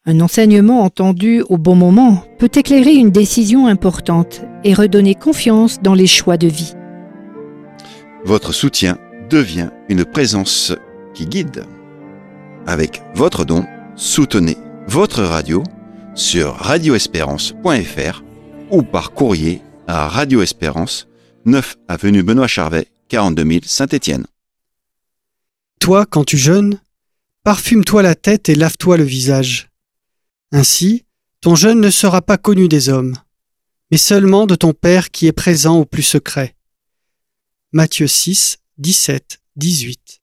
Un enseignement entendu au bon moment peut éclairer une décision importante et redonner confiance dans les choix de vie. Votre soutien devient une présence qui guide. Avec votre don, soutenez votre radio sur radioespérance.fr ou par courrier à Radio Espérance, 9 avenue Benoît Charvet, 42 000 Saint-Étienne. Toi, quand tu jeûnes, parfume-toi la tête et lave-toi le visage. Ainsi, ton jeûne ne sera pas connu des hommes, mais seulement de ton Père qui est présent au plus secret. Matthieu 6, 17, 18.